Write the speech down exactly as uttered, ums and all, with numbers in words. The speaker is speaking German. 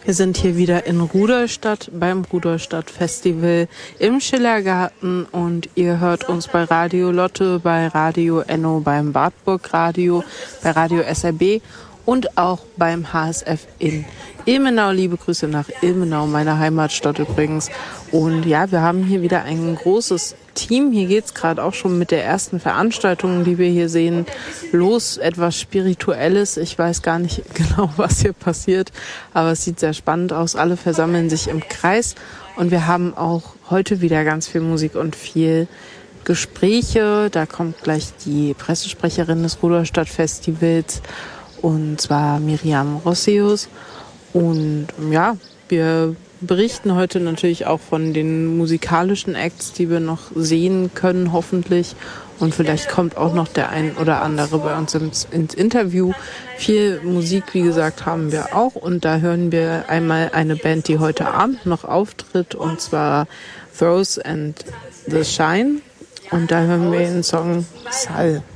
Wir sind hier wieder in Rudolstadt beim Rudolstadt Festival im Schillergarten und ihr hört uns bei Radio Lotte, bei Radio Enno, beim Wartburg Radio, bei Radio S R B und auch beim H S F in Ilmenau. Liebe Grüße nach Ilmenau, meiner Heimatstadt übrigens. Und ja, wir haben hier wieder ein großes Team. Hier geht's gerade auch schon mit der ersten Veranstaltung, die wir hier sehen, los. Etwas Spirituelles. Ich weiß gar nicht genau, was hier passiert, aber es sieht sehr spannend aus. Alle versammeln sich im Kreis und wir haben auch heute wieder ganz viel Musik und viel Gespräche. Da kommt gleich die Pressesprecherin des Rudolstadt Festivals, und zwar Miriam Rossius. Und ja, wir berichten heute natürlich auch von den musikalischen Acts, die wir noch sehen können, hoffentlich. Und vielleicht kommt auch noch der ein oder andere bei uns ins, ins Interview. Viel Musik, wie gesagt, haben wir auch. Und da hören wir einmal eine Band, die heute Abend noch auftritt, und zwar Throws and the Shine. Und da hören wir den Song Sal.